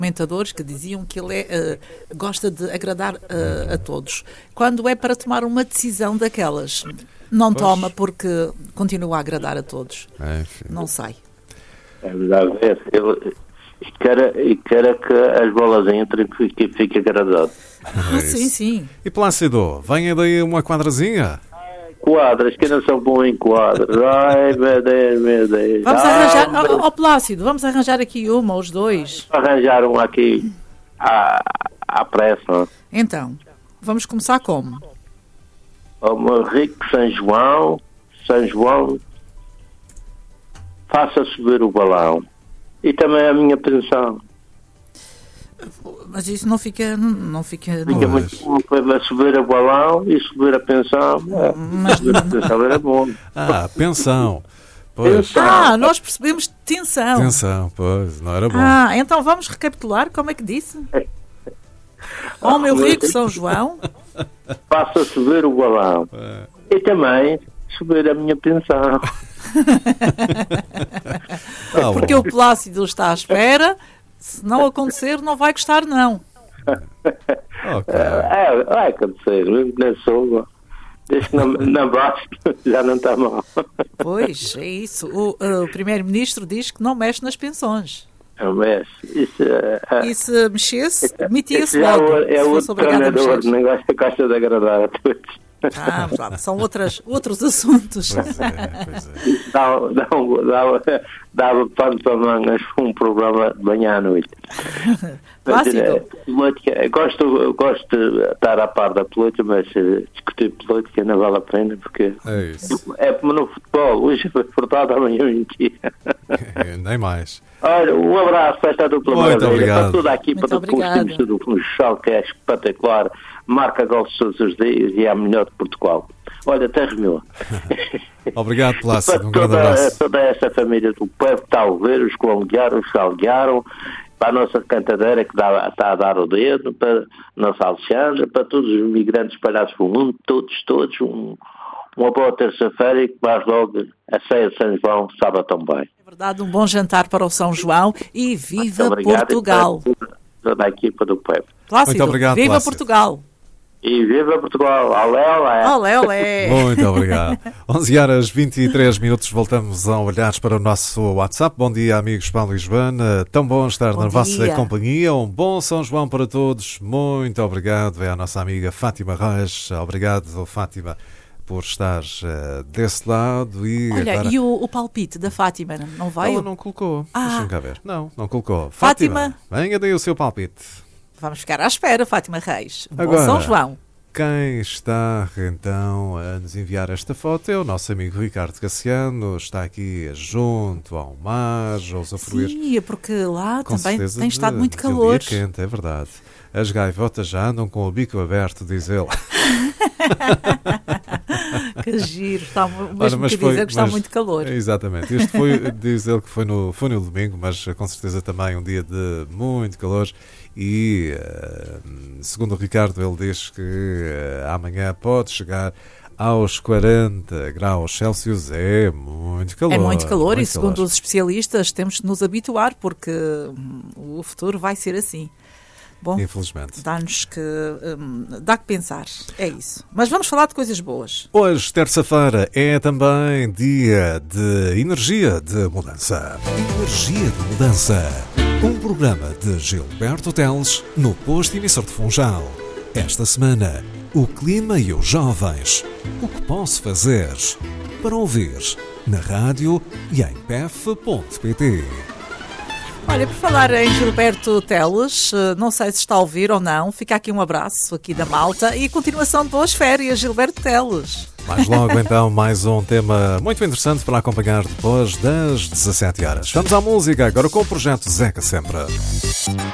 comentadores que diziam que ele gosta de agradar a todos. Quando é para tomar uma decisão daquelas, não toma porque continua a agradar a todos. Não sei. É verdade, e quer que as bolas entrem e fique agradado. Sim. E Plácido, venha daí uma quadrazinha? Quadras, que não são bons em quadras. Ai, meu Deus. Vamos arranjar, Plácido, vamos arranjar aqui uma, os dois. Arranjar um aqui à pressa. Então, vamos começar como? O meu rico São João, faça subir o balão. E também a minha pensão. Mas isso não fica Fica muito bom para subir o balão e subir a pensão. Subir a pensão era bom. Pensão. Pois. Nós percebemos tensão. Tensão, pois, não era bom. Então vamos recapitular, como é que disse? Meu rico São João, faça subir o balão. E também subir a minha pensão. Porque o Plácido está à espera. Se não acontecer, não vai gostar, não. Vai acontecer, nem sou. Desde que não basta, já não está mal. Pois, é isso. O Primeiro-Ministro diz que não mexe nas pensões. Não mexe. E se mexesse, metia-se logo. É outro treinador, não gosta de agradar a todos. São outros assuntos. Pois é. Dava pano para mangas um programa de manhã à noite. Clássico. Gosto de estar à par da política, mas discutir política não vale a pena, porque é como no futebol, hoje foi portado, amanhã mentira. Nem mais. Olha, um abraço para esta dupla maravilha, para toda a equipa do Times do Funchal, que é espetacular, marca gols todos os dias e é a melhor de Portugal. Olha, até remeu. Obrigado, Plácido, um grande abraço. Toda essa família do povo que está a ouvir, os colombianos, os salguearam, para a nossa cantadeira que está a dar o dedo, para a nossa Alexandra, para todos os migrantes espalhados pelo mundo, todos, uma boa terça-feira e que mais logo a ceia de São João saiba tão bem. É verdade, um bom jantar para o São João e viva Portugal. Toda a equipa do povo. Plácido, muito obrigado, viva Plácido. Portugal. E viva Portugal. Olé. Olé. Muito obrigado. 11h23, voltamos a olhar para o nosso WhatsApp. Bom dia, amigos Paulo e Joana. Tão bom estar na vossa companhia. Um bom São João para todos. Muito obrigado. É a nossa amiga Fátima Reis. Obrigado, Fátima, por estar desse lado. Olha, agora... e o palpite da Fátima não veio? Ela não colocou. Deixa-me cá ver. Não colcou. Fátima, venha daí o seu palpite. Vamos ficar à espera, Fátima Reis. Agora, bom São João. Quem está então a nos enviar esta foto é o nosso amigo Ricardo Cassiano. Está aqui junto ao mar, a usufruir. Sim, é porque lá também tem estado muito calor. De um dia quente, é verdade. As gaivotas já andam com o bico aberto, diz ele. Que giro, está mesmo que dizer que está muito calor. Exatamente. Este foi, diz ele que foi no domingo, mas com certeza também um dia de muito calor. E segundo o Ricardo, ele diz que amanhã pode chegar aos 40 graus Celsius. É muito calor. É muito calor e segundo os especialistas temos de nos habituar porque o futuro vai ser assim. Bom, infelizmente. Dá que pensar, é isso. Mas vamos falar de coisas boas. Hoje, terça-feira, é também dia de energia de mudança. Energia de mudança. Um programa de Gilberto Teles no posto emissor de Funchal. Esta semana, o clima e os jovens. O que posso fazer? Para ouvir na rádio e em pef.pt. Olha, por falar em Gilberto Teles, não sei se está a ouvir ou não, fica aqui um abraço aqui da malta e continuação de boas férias, Gilberto Teles. Mais logo então, mais um tema muito interessante para acompanhar depois das 17 horas. Vamos à música agora com o projeto Zeca Sempre.